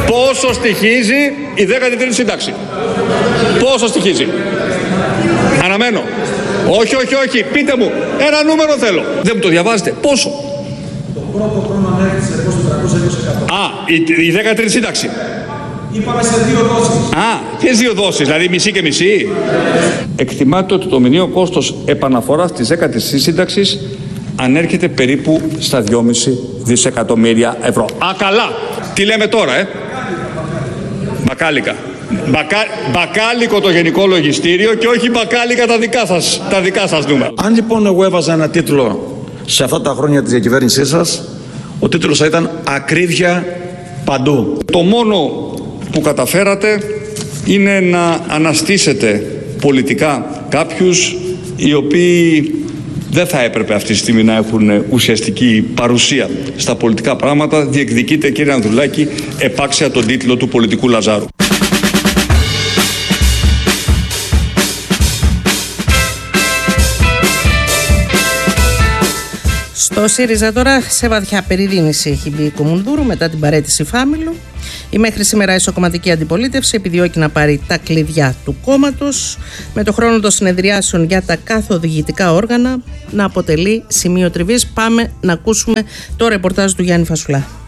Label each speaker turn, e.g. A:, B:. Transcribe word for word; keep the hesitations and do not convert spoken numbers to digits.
A: Πόσο στοιχίζει η δέκατη τρίτη σύνταξη? Πόσο στοιχίζει? Αναμένω. Όχι, όχι, όχι. Πείτε μου. Ένα νούμερο θέλω. Δεν μου το διαβάζετε. Πόσο?
B: Το πρώτο χρόνο ανέρχεται σε τετρακόσια είκοσι τοις εκατό.
A: Α, η, η δέκατη τρίτη σύνταξη.
B: Είπαμε σε δύο δόσεις.
A: Α, ποιες δύο δόσεις, δηλαδή μισή και μισή? Εκτιμάται ότι το μηνιαίο κόστος επαναφοράς της δέκατης σύνταξης ανέρχεται περίπου στα δυόμισι δισεκατομμύρια ευρώ. Α, καλά. Τι λέμε τώρα, ε? Μπακάλικα. Μπακα... Μπακάλικο το Γενικό Λογιστήριο και όχι μπακάλικα τα δικά σας, τα δικά σας νούμερα.
B: Αν λοιπόν εγώ έβαζα ένα τίτλο σε αυτά τα χρόνια της διακυβέρνησής σας, ο τίτλος θα ήταν «Ακρίβεια παντού».
A: Το μόνο που καταφέρατε είναι να αναστήσετε πολιτικά κάποιους οι οποίοι δεν θα έπρεπε αυτή τη στιγμή να έχουν ουσιαστική παρουσία στα πολιτικά πράγματα. Διεκδικείτε, κύριε Ανδρουλάκη, επάξια τον τίτλο του πολιτικού Λαζάρου.
C: Στο ΣΥΡΙΖΑ τώρα σε βαθιά περιδίνηση έχει μπει η Κουμουνδούρου μετά την παραίτηση Φάμιλου. Η μέχρι σήμερα ισοκομματική αντιπολίτευση επιδιώκει να πάρει τα κλειδιά του κόμματος, με το χρόνο των συνεδριάσεων για τα καθοδηγητικά όργανα να αποτελεί σημείο τριβής. Πάμε να ακούσουμε το ρεπορτάζ του Γιάννη Φασουλά.